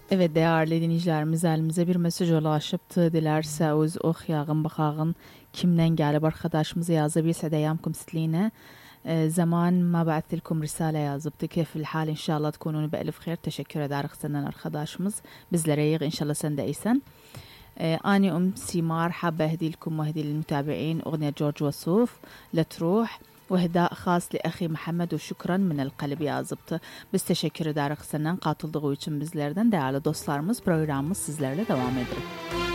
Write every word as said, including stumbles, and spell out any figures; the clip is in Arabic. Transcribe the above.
Evet değerli dinleyicilerimiz, elimize bir mesaj ulaşıptı. Dilerseniz okuyalım bakalım kimden gelip arkadaşımıza yazabilirse de yamkum ستلينا. آه، زمان ما بعثت لكم رسالة يا زبطي كيف الحال إن شاء الله تكونون بألف خير. تشكر دارك سنن arkadaşımız bizlere إن شاء الله سند إيسان. آه، أنا أم سيمار حابة أهدي لكم وأهدي للمتابعين أغنية جورج وسوف لتروح، وهداء خاص لأخي محمد وشكرا من القلب ya zıptı. Biz teşekkür ederiz senden katıldığı için bizlerden değerli dostlarımız, programımız sizlerle devam eder.